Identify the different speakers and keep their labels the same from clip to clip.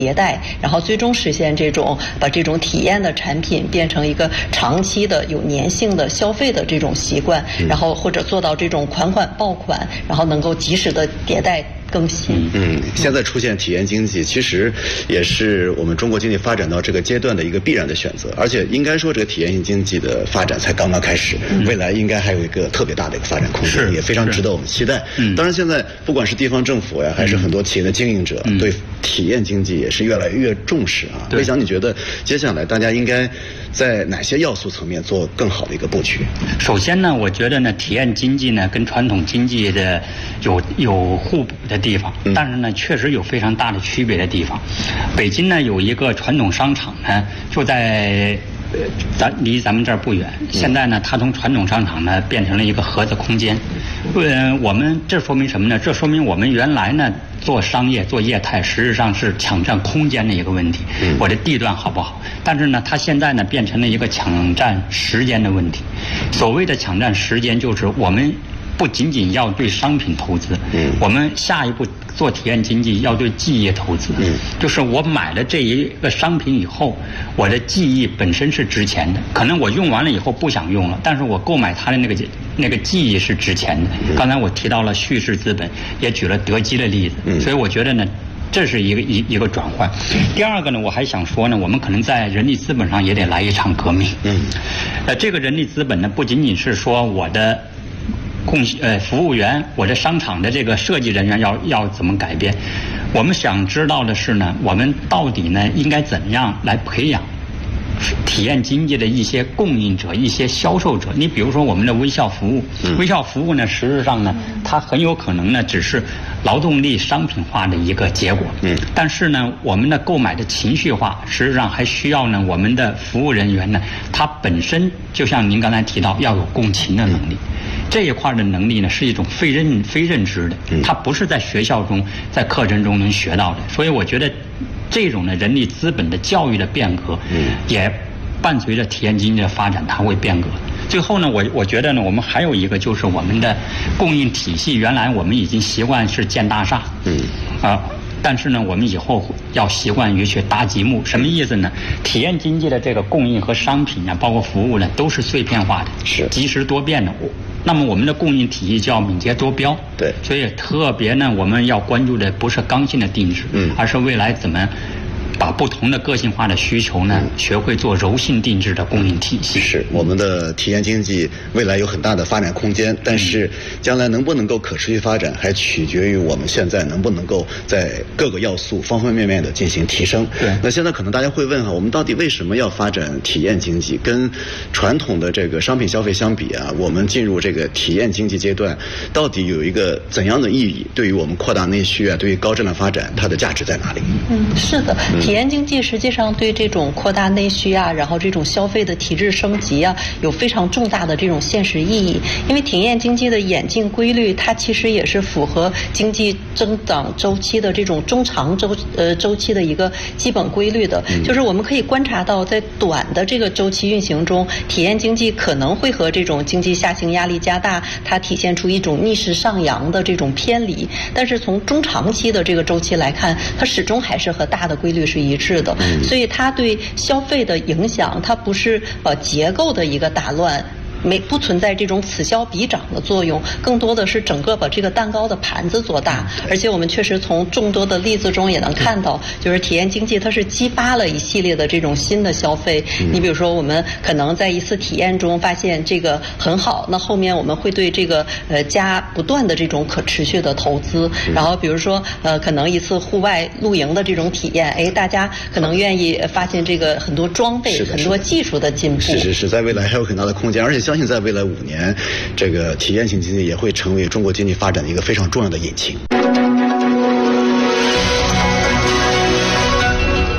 Speaker 1: 迭代，然后最终实现把这种体验的产品变成一个长期的有粘性的消费的这种习惯，然后或者做到这种款款爆款，然后能够及时的迭代更新。
Speaker 2: 现在出现体验经济，其实也是我们中国经济发展到这个阶段的一个必然的选择，而且应该说这个体验性经济的发展才刚刚开始，未来应该还有一个特别大的一个发展空间，也非常值得我们期待。当然，现在不管是地方政府呀，还是很多企业的经营者，对体验经济也是越来越重视啊。魏翔，你觉得接下来大家应该在哪些要素层面做更好的一个布局？
Speaker 3: 首先呢，我觉得呢，体验经济呢跟传统经济的有互补的地方，但是呢，确实有非常大的区别的地方。北京呢有一个传统商场呢，就在离咱们这儿不远。现在呢，它从传统商场呢变成了一个盒子空间。我们这说明什么呢？这说明我们原来呢做商业做业态，实质上是抢占空间的一个问题。我的地段好不好？但是呢，它现在呢变成了一个抢占时间的问题。所谓的抢占时间，就是我们不仅仅要对商品投资，我们下一步做体验经济要对记忆投资。就是我买了这一个商品以后，我的记忆本身是值钱的，可能我用完了以后不想用了，但是我购买它的那个记忆是值钱的。刚才我提到了叙事资本，也举了德基的例子，所以我觉得呢，这是一个转换。第二个呢，我还想说呢，我们可能在人力资本上也得来一场革命。这个人力资本呢，不仅仅是说我的服务员，我的商场的这个设计人员要怎么改变？我们想知道的是呢，我们到底呢应该怎样来培养体验经济的一些供应者、一些销售者？你比如说我们的微笑服务，微笑服务呢，实质上呢，它很有可能呢只是劳动力商品化的一个结果。但是呢，我们的购买的情绪化，实质上还需要呢我们的服务人员呢，他本身就像您刚才提到，要有共情的能力。这一块的能力呢，是一种非认知的，它不是在学校中、在课程中能学到的。所以我觉得，这种的人力资本的教育的变革，也伴随着体验经济的发展，它会变革。最后呢，我觉得呢，我们还有一个就是我们的供应体系，原来我们已经习惯是建大厦，但是呢，我们以后要习惯于去搭积木。什么意思呢？体验经济的这个供应和商品啊，包括服务呢，都是碎片化的，是即时多变的。那么我们的供应体系就要敏捷多标。对，所以特别呢，我们要关注的不是刚性的定制，而是未来怎么把不同的个性化的需求呢，学会做柔性定制的供应体系。
Speaker 2: 是我们的体验经济未来有很大的发展空间，但是将来能不能够可持续发展，还取决于我们现在能不能够在各个要素方方面面的进行提升。对，那现在可能大家会问哈，我们到底为什么要发展体验经济？跟传统的这个商品消费相比啊，我们进入这个体验经济阶段，到底有一个怎样的意义？对于我们扩大内需啊，对于高质量发展，它的价值在哪里？
Speaker 1: 是的。体验经济实际上对这种扩大内需啊，然后这种消费的体制升级啊，有非常重大的这种现实意义。因为体验经济的演进规律，它其实也是符合经济增长周期的这种中长周期的一个基本规律的。就是我们可以观察到，在短的这个周期运行中，体验经济可能会和这种经济下行压力加大，它体现出一种逆势上扬的这种偏离。但是从中长期的这个周期来看，它始终还是和大的规律是一致的。所以它对消费的影响，它不是结构的一个打乱，不存在这种此消彼长的作用，更多的是整个把这个蛋糕的盘子做大。而且我们确实从众多的例子中也能看到，就是体验经济它是激发了一系列的这种新的消费。你比如说，我们可能在一次体验中发现这个很好，那后面我们会对这个加不断的这种可持续的投资。然后比如说可能一次户外露营的这种体验，大家可能愿意发现这个很多装备、很多技术的进步。
Speaker 2: 是在未来还有很大的空间，而且相信在未来5年，这个体验性经济也会成为中国经济发展的一个非常重要的引擎。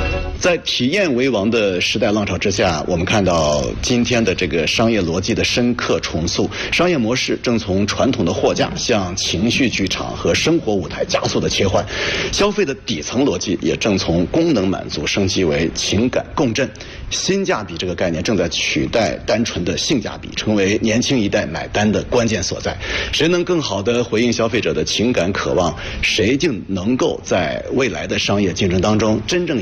Speaker 2: 在体验为王的时代浪潮之下，我们看到今天的这个商业逻辑的深刻重塑，商业模式正从传统的货架向情绪剧场和生活舞台加速的切换，消费的底层逻辑也正从功能满足升级为情感共振。性价比这个概念正在取代单纯的性价比，成为年轻一代买单的关键所在。谁能更好地回应消费者的情感渴望，谁就能够在未来的商业竞争当中真正